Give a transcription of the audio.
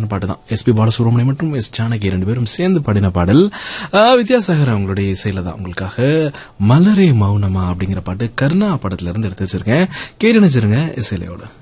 சூப்பரான பாட்டு தான். எஸ்பி பாலசுப்ரமணியம் மற்றும் எஸ் ஜானகி 2 பேரும் சேர்ந்து பாடின பாடல். வித்யாசாகர் அவங்களுடைய இசையில தான் உங்களுக்காக மலரே மௌனமா அப்படிங்கிற பாட்டு கர்ணா படத்துல இருந்து எடுத்து வச்சிருக்கேன். கேட்டு நினைச்சிருங்க இசையிலையோட.